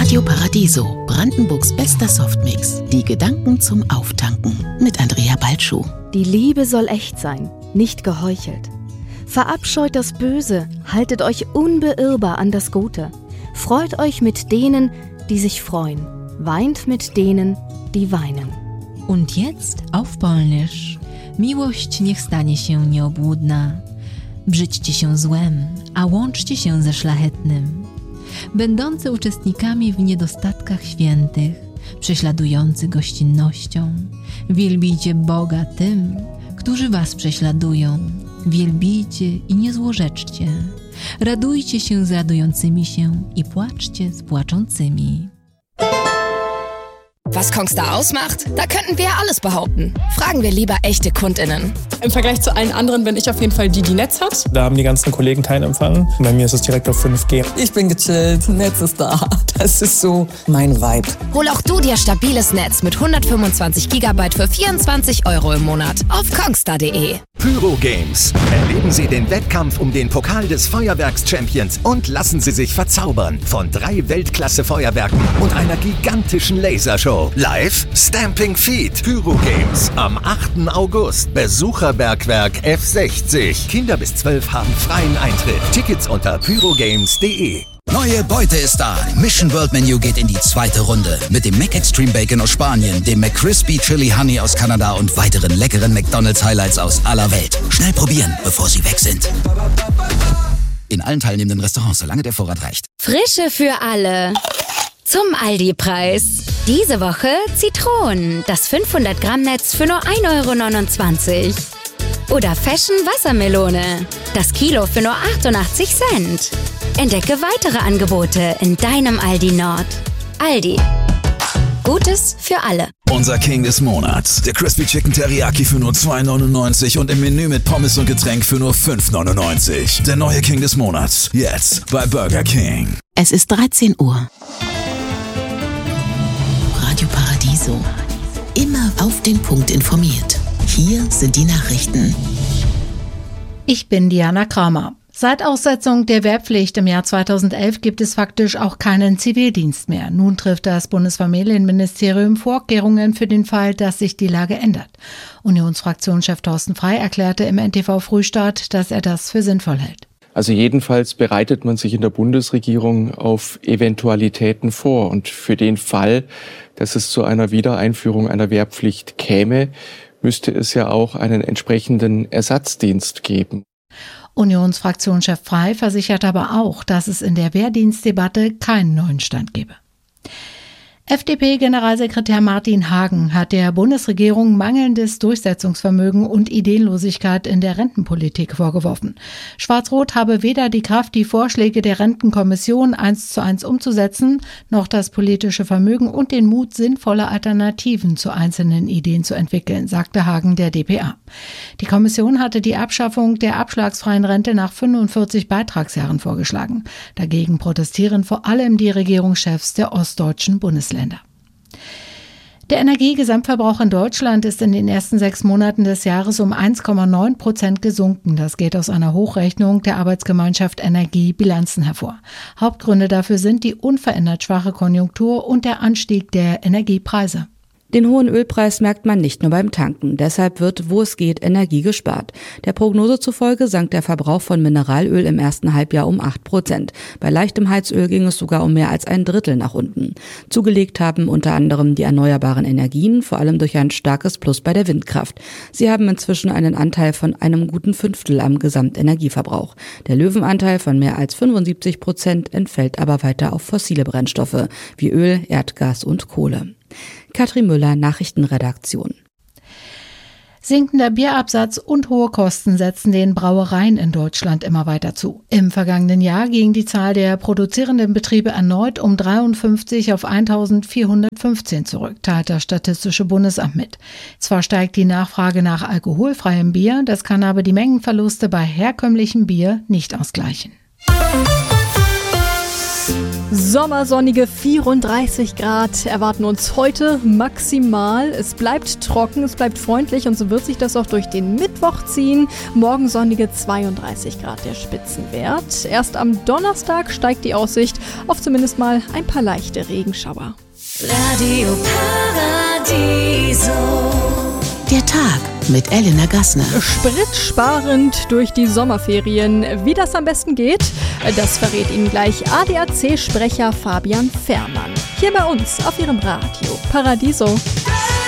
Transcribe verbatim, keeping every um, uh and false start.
Radio Paradiso, Brandenburgs bester Softmix. Die Gedanken zum Auftanken mit Andrea Balschuh. Die Liebe soll echt sein, nicht geheuchelt. Verabscheut das Böse, haltet euch unbeirrbar an das Gute. Freut euch mit denen, die sich freuen. Weint mit denen, die weinen. Und jetzt auf Polnisch. Miłość niech stanie się nieobłudna. Brzydźcie się złem, a łączcie się ze szlachetnym. Będący uczestnikami w niedostatkach świętych, prześladujący gościnnością. Wielbijcie Boga tym, którzy was prześladują. Wielbijcie i nie złorzeczcie. Radujcie się z radującymi się i płaczcie z płaczącymi. Was Kongstar ausmacht? Da könnten wir ja alles behaupten. Fragen wir lieber echte KundInnen. Im Vergleich zu allen anderen bin ich auf jeden Fall die, die Netz hat. Da haben die ganzen Kollegen keinen Empfang. Bei mir ist es direkt auf fünf G. Ich bin gechillt, Netz ist da. Das ist so mein Vibe. Hol auch du dir stabiles Netz mit hundertfünfundzwanzig Gigabyte für vierundzwanzig Euro im Monat auf kongstar punkt de. Pyro Games. Erleben Sie den Wettkampf um den Pokal des Feuerwerks-Champions und lassen Sie sich verzaubern von drei Weltklasse-Feuerwerken und einer gigantischen Lasershow. Live Stamping Feet. Pyro Games am achten August. Besucherbergwerk F sechzig. Kinder bis zwölf haben freien Eintritt. Tickets unter pyrogames punkt de. Neue Beute ist da. Mission World Menu geht in die zweite Runde. Mit dem McExtreme Bacon aus Spanien, dem McCrispy Chili Honey aus Kanada und weiteren leckeren McDonald's Highlights aus aller Welt. Schnell probieren, bevor sie weg sind. In allen teilnehmenden Restaurants, solange der Vorrat reicht. Frische für alle. Zum Aldi-Preis. Diese Woche Zitronen, das fünfhundert Gramm Netz für nur ein Euro neunundzwanzig. Oder Fashion Wassermelone, das Kilo für nur achtundachtzig Cent. Entdecke weitere Angebote in deinem Aldi Nord. Aldi. Gutes für alle. Unser King des Monats. Der Crispy Chicken Teriyaki für nur zwei neunundneunzig und im Menü mit Pommes und Getränk für nur fünf neunundneunzig. Der neue King des Monats. Jetzt bei Burger King. Es ist dreizehn Uhr. Radio Paradiso. Immer auf den Punkt informiert. Hier sind die Nachrichten. Ich bin Diana Kramer. Seit Aussetzung der Wehrpflicht im Jahr zweitausendelf gibt es faktisch auch keinen Zivildienst mehr. Nun trifft das Bundesfamilienministerium Vorkehrungen für den Fall, dass sich die Lage ändert. Unionsfraktionschef Thorsten Frey erklärte im N T V Frühstart, dass er das für sinnvoll hält. Also jedenfalls bereitet man sich in der Bundesregierung auf Eventualitäten vor. Und für den Fall, dass es zu einer Wiedereinführung einer Wehrpflicht käme, müsste es ja auch einen entsprechenden Ersatzdienst geben. Unionsfraktionschef Frey versichert aber auch, dass es in der Wehrdienstdebatte keinen neuen Stand gebe. F D P-Generalsekretär Martin Hagen hat der Bundesregierung mangelndes Durchsetzungsvermögen und Ideenlosigkeit in der Rentenpolitik vorgeworfen. Schwarz-Rot habe weder die Kraft, die Vorschläge der Rentenkommission eins zu eins umzusetzen, noch das politische Vermögen und den Mut, sinnvolle Alternativen zu einzelnen Ideen zu entwickeln, sagte Hagen der d p a. Die Kommission hatte die Abschaffung der abschlagsfreien Rente nach fünfundvierzig Beitragsjahren vorgeschlagen. Dagegen protestieren vor allem die Regierungschefs der ostdeutschen Bundesländer. Der Energiegesamtverbrauch in Deutschland ist in den ersten sechs Monaten des Jahres um eins Komma neun Prozent gesunken. Das geht aus einer Hochrechnung der Arbeitsgemeinschaft Energiebilanzen hervor. Hauptgründe dafür sind die unverändert schwache Konjunktur und der Anstieg der Energiepreise. Den hohen Ölpreis merkt man nicht nur beim Tanken. Deshalb wird, wo es geht, Energie gespart. Der Prognose zufolge sank der Verbrauch von Mineralöl im ersten Halbjahr um acht Prozent. Bei leichtem Heizöl ging es sogar um mehr als ein Drittel nach unten. Zugelegt haben unter anderem die erneuerbaren Energien, vor allem durch ein starkes Plus bei der Windkraft. Sie haben inzwischen einen Anteil von einem guten Fünftel am Gesamtenergieverbrauch. Der Löwenanteil von mehr als fünfundsiebzig Prozent entfällt aber weiter auf fossile Brennstoffe wie Öl, Erdgas und Kohle. Katrin Müller, Nachrichtenredaktion. Sinkender Bierabsatz und hohe Kosten setzen den Brauereien in Deutschland immer weiter zu. Im vergangenen Jahr ging die Zahl der produzierenden Betriebe erneut um dreiundfünfzig auf eintausendvierhundertfünfzehn zurück, teilt das Statistische Bundesamt mit. Zwar steigt die Nachfrage nach alkoholfreiem Bier, das kann aber die Mengenverluste bei herkömmlichem Bier nicht ausgleichen. Sommersonnige vierunddreißig Grad erwarten uns heute maximal. Es bleibt trocken, es bleibt freundlich und so wird sich das auch durch den Mittwoch ziehen. Morgen sonnige zweiunddreißig Grad der Spitzenwert. Erst am Donnerstag steigt die Aussicht auf zumindest mal ein paar leichte Regenschauer. Radio Paradiso. Der Tag mit Elena Gassner. Spritsparend durch die Sommerferien. Wie das am besten geht, das verrät Ihnen gleich A D A C-Sprecher Fabian Fährmann. Hier bei uns auf Ihrem Radio Paradiso.